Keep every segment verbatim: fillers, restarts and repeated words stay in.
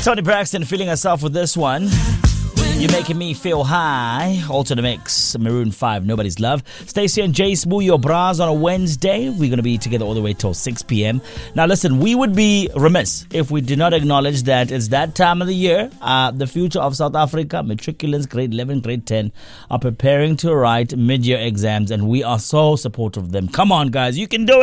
Tony Braxton feeling herself with this one. You're making me feel high. Also the mix, Maroon five, Nobody's Love. Stacey and Jay Smooth your bras on a Wednesday. We're going to be together all the way till six p.m. Now listen, we would be remiss if we did not acknowledge that it's that time of the year. Uh, the future of South Africa, matriculants, grade eleven, grade ten, are preparing to write mid-year exams, and we are so supportive of them. Come on, guys, you can do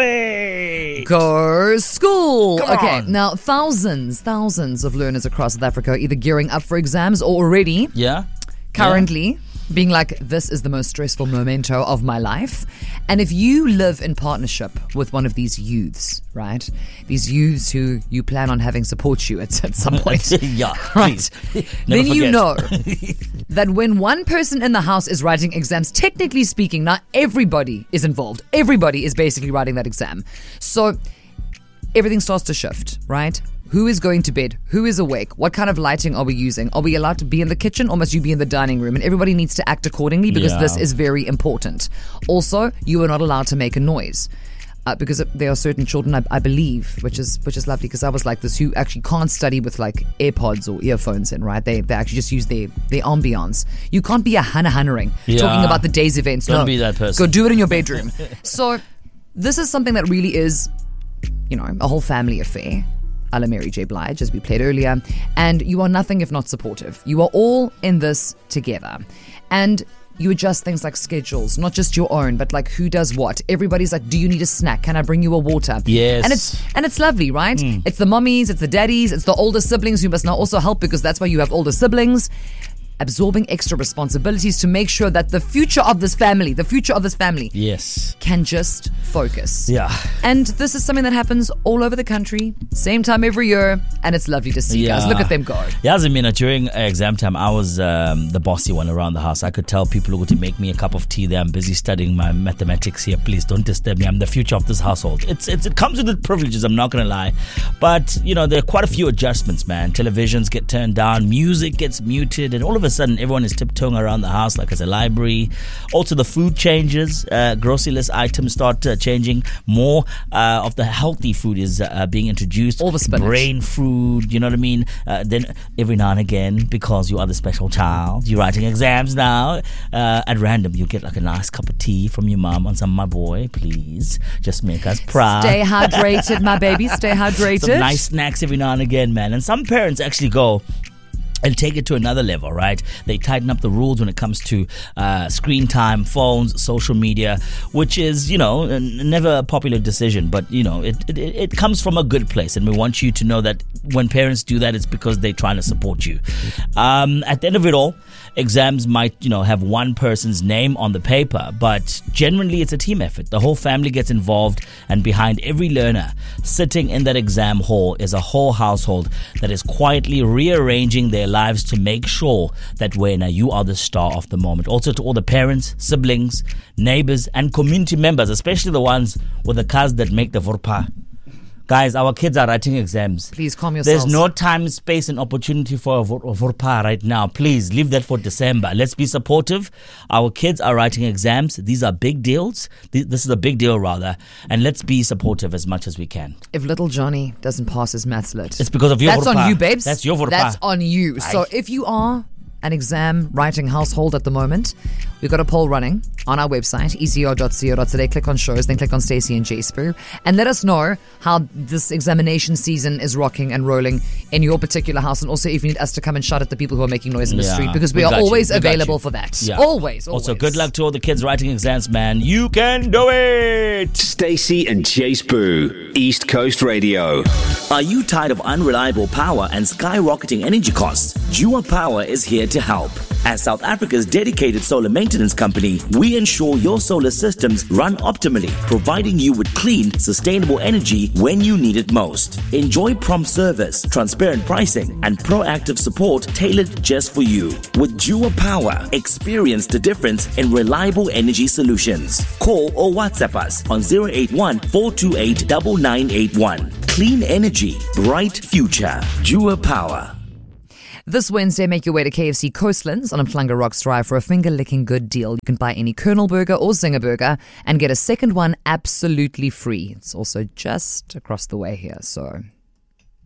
it. Go school. Come okay, on. now thousands, thousands of learners across South Africa are either gearing up for exams or already Yeah. currently being like, this is the most stressful memento of my life. And if you live in partnership with one of these youths, right? These youths who you plan on having support you at, at some point. Yeah, right. please. Then Never you forget. know that when one person in the house is writing exams, technically speaking, not everybody is involved. Everybody is basically writing that exam. So everything starts to shift, right? Who is going to bed? Who is awake? What kind of lighting are we using? Are we allowed to be in the kitchen or must you be in the dining room? And everybody needs to act accordingly because Yeah. this is very important. Also, you are not allowed to make a noise. Uh, because there are certain children, I, I believe, which is which is lovely, because I was like this, who actually can't study with like AirPods or earphones in, right? They they actually just use their, their ambience. You can't be a hana hannering Yeah. talking about the day's events. Don't no, be that person. Go do it in your bedroom. So this is something that really is, you know, a whole family affair. A la Mary J. Blige, as we played earlier. And you are nothing if not supportive. You are all in this together. And you adjust things like schedules, not just your own, but like who does what. Everybody's like, do you need a snack? Can I bring you a water? Yes. And it's and it's lovely, right? Mm. It's the mummies, it's the daddies, it's the older siblings who must now also help, because that's why you have older siblings. Absorbing extra responsibilities to make sure that the future of this family, the future of this family, Yes. can just focus. Yeah. And this is something that happens all over the country, same time every year, and it's lovely to see, guys. Look at them go. Yeah, Zamina, during exam time, I was um, the bossy one around the house. I could tell people who to make me a cup of tea there. I'm busy studying my mathematics here. Please don't disturb me. I'm the future of this household. It's, it's It comes with its privileges, I'm not going to lie. But, you know, there are quite a few adjustments, man. Televisions get turned down, music gets muted, and all of a sudden everyone is tiptoeing around the house like it's a library. Also, the food changes. Uh, grocery list items start uh, changing. More uh, of the healthy food is uh, being introduced. All the spinach. Brain food, you know what I mean? Uh, then every now and again, because you are the special child, you're writing exams now. Uh, at random, you get like a nice cup of tea from your mom and some, my boy, please. Just make us proud. Stay hydrated, my baby. Stay hydrated. Some nice snacks every now and again, man. And some parents actually go and take it to another level, right? They tighten up the rules when it comes to uh, screen time, phones, social media, which is, you know, n- never a popular decision, but, you know, it, it it comes from a good place. And we want you to know that when parents do that, it's because they're trying to support you. Um, at the end of it all, exams might, you know, have one person's name on the paper, but generally it's a team effort. The whole family gets involved, and behind every learner sitting in that exam hall is a whole household that is quietly rearranging their lives to make sure that when you are the star of the moment. Also to all the parents, siblings, neighbors, and community members, especially the ones with the cars that make the vorpa. Guys, our kids are writing exams. Please calm yourselves. There's no time, space, and opportunity for a vor- a vorpa right now. Please leave that for December. Let's be supportive. Our kids are writing exams. These are big deals. Th- This is a big deal, rather. And let's be supportive as much as we can. If little Johnny doesn't pass his maths lit, It's because of your that's vorpa. on you, babes. That's your vorpa. That's on you. So if you are an exam writing household at the moment, we've got a poll running on our website, e c r dot co dot za. Click on shows, then click on Stacey and Jasper, and let us know how this examination season is rocking and rolling in your particular house, and also if you need us to come and shout at the people who are making noise in the Yeah, street, because we, we are got you. always We got available you. for that. Yeah. Always, always. Also, good luck to all the kids writing exams, man. You can do it! Stacey and Chase Boo, East Coast Radio. Are you tired of unreliable power and skyrocketing energy costs? Jua Power is here to help. As South Africa's dedicated solar maintenance company, we ensure your solar systems run optimally, providing you with clean, sustainable energy when you need it most. Enjoy prompt service, transparent pricing, and proactive support tailored just for you. With Jua Power, experience the difference in reliable energy solutions. Call or WhatsApp us on zero eight one, four two eight, nine nine eight one. Clean energy, bright future. Jua Power. This Wednesday, make your way to K F C Coastlands on Mhlanga Rocks Drive for a finger-licking good deal. You can buy any Colonel Burger or Zinger Burger and get a second one absolutely free. It's also just across the way here, so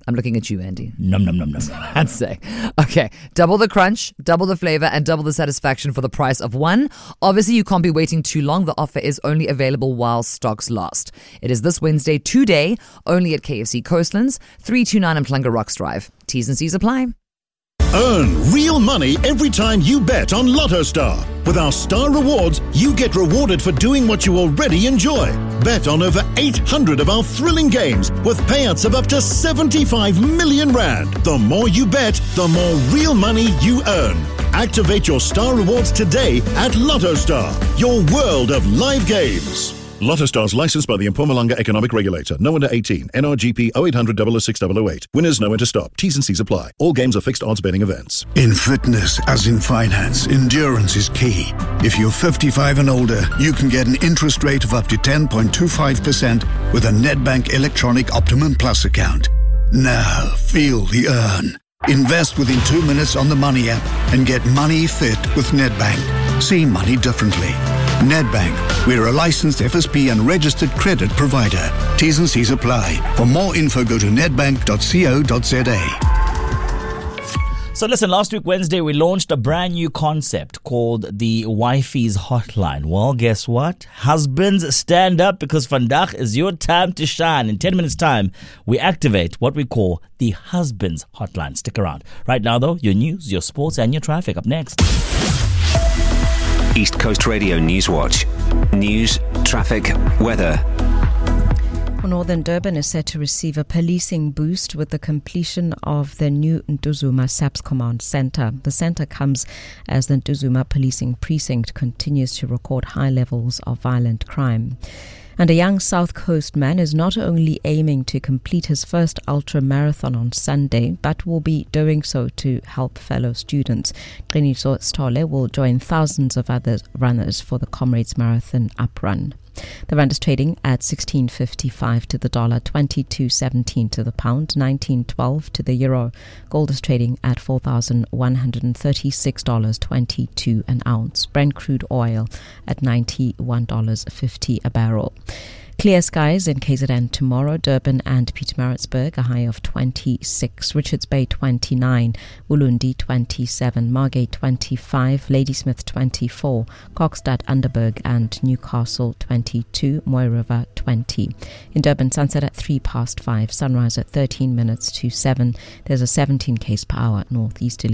I'm looking at you, Andy. Num, num, num, num. I'd say. Okay, double the crunch, double the flavor, and double the satisfaction for the price of one. Obviously, you can't be waiting too long. The offer is only available while stocks last. It is this Wednesday, today, only at K F C Coastlands, three two nine Mhlanga Rocks Drive. T's and C's apply. Earn real money every time you bet on Lotto Star. With our Star Rewards, you get rewarded for doing what you already enjoy. Bet on over eight hundred of our thrilling games with payouts of up to seventy-five million rand. The more you bet, the more real money you earn. Activate your Star Rewards today at Lotto Star, your world of live games. Lotto Star's licensed by the Mpumalanga Economic Regulator. No under eighteen. N R G P oh eight hundred, double oh six, double oh eight. Winners know when to stop. T's and C's apply. All games are fixed odds betting events. In fitness, as in finance, endurance is key. If you're fifty-five and older, you can get an interest rate of up to ten point two five percent with a Nedbank Electronic Optimum Plus account. Now, feel the earn. Invest within two minutes on the Money app and get money fit with Nedbank. See money differently. Nedbank, we're a licensed F S P and registered credit provider. T's and C's apply. For more info, go to nedbank dot co dot za. So listen, last week, Wednesday, we launched a brand new concept called the Wifey's Hotline. Well, guess what? Husbands, stand up, because vandag is your time to shine. In ten minutes' time, we activate what we call the Husband's Hotline. Stick around. Right now, though, your news, your sports, and your traffic up next. East Coast Radio Newswatch. News, traffic, weather. Northern Durban is set to receive a policing boost with the completion of the new Ntuzuma SAPS Command Centre. The centre comes as the Ntuzuma Policing Precinct continues to record high levels of violent crime. And a young South Coast man is not only aiming to complete his first ultra marathon on Sunday, but will be doing so to help fellow students. Qiniso Stole will join thousands of other runners for the Comrades Marathon Uprun. The rand is trading at sixteen fifty-five to the dollar, twenty-two seventeen to the pound, nineteen twelve to the euro. Gold is trading at four thousand one hundred thirty-six dollars twenty-two an ounce. Brent crude oil at ninety-one dollars fifty a barrel. Clear skies in K Z N tomorrow. Durban and Pietermaritzburg, a high of twenty-six. Richards Bay, twenty-nine. Ulundi, twenty-seven. Margate, twenty-five. Ladysmith, twenty-four. Kokstad, Underberg and Newcastle, twenty-two. Moy River, twenty. In Durban, sunset at three past five. Sunrise at thirteen minutes to seven. There's a seventeen k's per hour northeasterly